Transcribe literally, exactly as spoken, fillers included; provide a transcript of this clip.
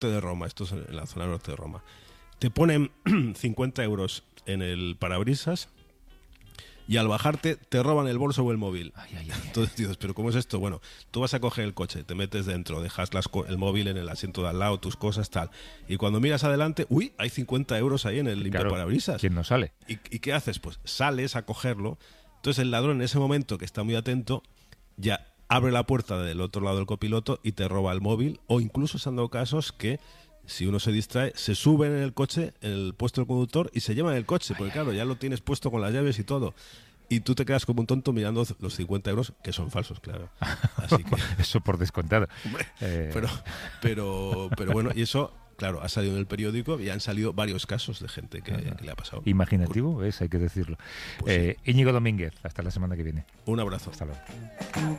norte de Roma, esto es en la zona norte de Roma, te ponen cincuenta euros en el parabrisas y al bajarte te roban el bolso o el móvil. Ay, ay, ay. Entonces dices, ¿pero cómo es esto? Bueno, tú vas a coger el coche, te metes dentro, dejas las co- el móvil en el asiento de al lado, tus cosas, tal. Y cuando miras adelante, ¡uy! Hay cincuenta euros ahí en el limpio Claro, parabrisas. ¿quién no sale? ¿Y, ¿Y qué haces? Pues sales a cogerlo. Entonces el ladrón en ese momento, que está muy atento, ya abre la puerta del otro lado del copiloto y te roba el móvil. O incluso se han dado casos que, si uno se distrae, se suben en el coche, en el puesto del conductor, y se llevan el coche. Porque claro, ya lo tienes puesto con las llaves y todo. Y tú te quedas como un tonto mirando los cincuenta euros, que son falsos, claro. Así que, Eso por descontado. hombre, Eh, pero, pero, pero bueno, y eso, claro, ha salido en el periódico y han salido varios casos de gente que, que le ha pasado. Imaginativo, es, hay que decirlo. Pues eh, Íñigo Domínguez, hasta la semana que viene. Un abrazo. Hasta luego.